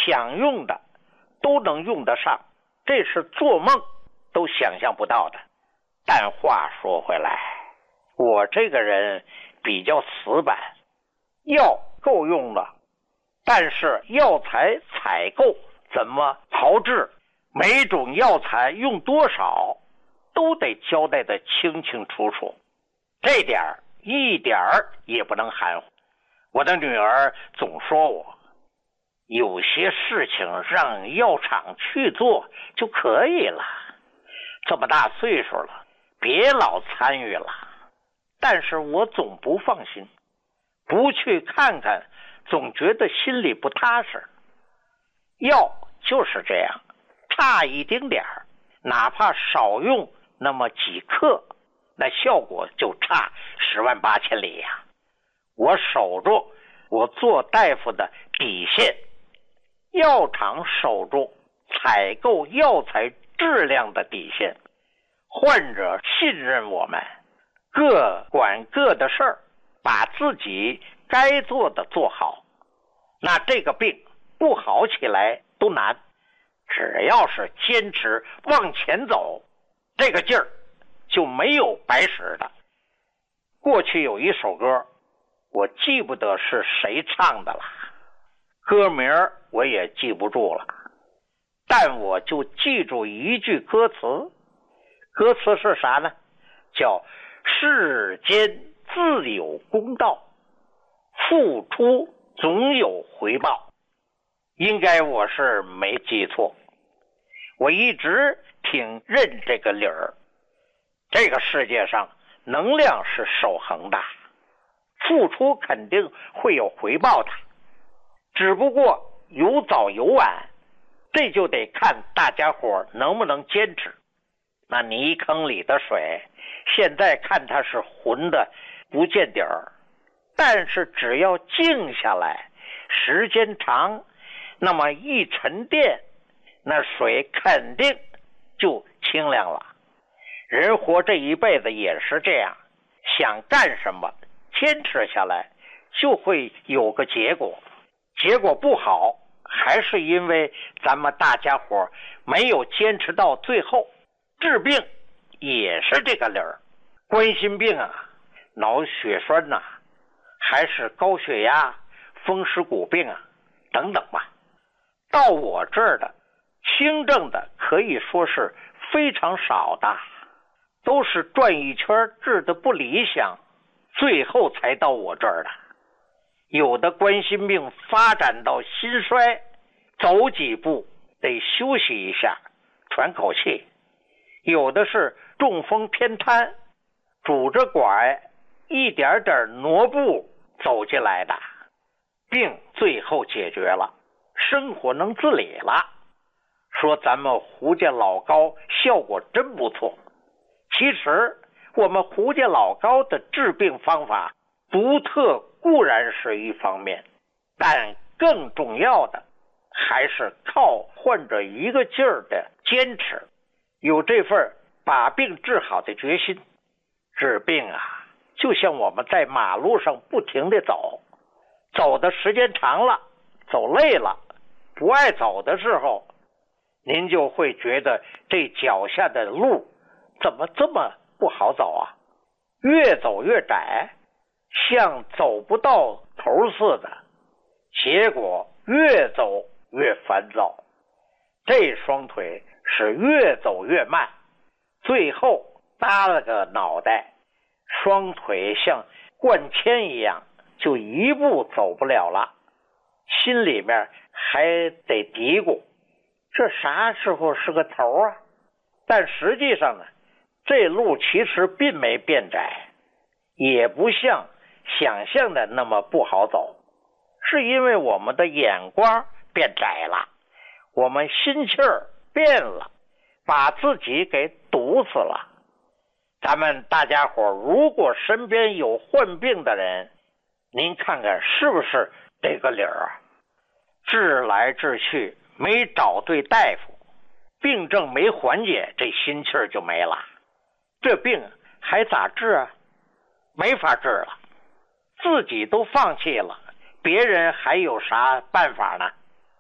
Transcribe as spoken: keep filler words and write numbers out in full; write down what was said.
想用的都能用得上，这是做梦都想象不到的。但话说回来，我这个人比较死板，药够用了，但是药材采购怎么炮制，每种药材用多少，都得交代得清清楚楚，这点儿一点儿也不能含糊。我的女儿总说我，有些事情让药厂去做就可以了，这么大岁数了，别老参与了。但是我总不放心，不去看看，总觉得心里不踏实。药就是这样，差一丁点儿，哪怕少用那么几克，那效果就差十万八千里呀。我守住我做大夫的底线，药厂守住采购药材质量的底线，患者信任我们，各管各的事儿，把自己该做的做好，那这个病不好起来都难。只要是坚持往前走，这个劲儿就没有白使的。过去有一首歌，我记不得是谁唱的了，歌名我也记不住了，但我就记住一句歌词，歌词是啥呢？叫世间自有公道，付出总有回报。应该我是没记错，我一直挺认这个理儿。这个世界上能量是守恒的，付出肯定会有回报的，只不过有早有晚，这就得看大家伙能不能坚持。那泥坑里的水，现在看它是浑的不见底儿，但是只要静下来，时间长，那么一沉淀，那水肯定就清凉了。人活这一辈子也是这样，想干什么，坚持下来就会有个结果。结果不好，还是因为咱们大家伙没有坚持到最后。治病也是这个理儿，冠心病啊，脑血栓呐、啊，还是高血压、风湿骨病啊等等吧。到我这儿的轻症的可以说是非常少的，都是转一圈治的不理想，最后才到我这儿的。有的冠心病发展到心衰，走几步得休息一下喘口气，有的是中风偏瘫，拄着拐一点点挪步走进来的，病最后解决了，生活能自理了。说咱们胡家老高效果真不错。其实我们胡家老高的治病方法独特固然是一方面，但更重要的还是靠患者一个劲儿的坚持，有这份把病治好的决心。治病啊，就像我们在马路上不停地走，走的时间长了，走累了，不爱走的时候，您就会觉得这脚下的路怎么这么不好走啊？越走越窄，像走不到头似的，结果越走越烦躁，这双腿是越走越慢，最后耷了个脑袋，双腿像灌铅一样，就一步走不了了，心里面还得嘀咕，这啥时候是个头啊？但实际上呢，这路其实并没变窄，也不像想象的那么不好走，是因为我们的眼光变窄了，我们心气儿变了，把自己给堵死了。咱们大家伙如果身边有患病的人，您看看是不是这个理儿啊？治来治去没找对大夫，病症没缓解，这心气儿就没了，这病还咋治啊？没法治了，自己都放弃了，别人还有啥办法呢？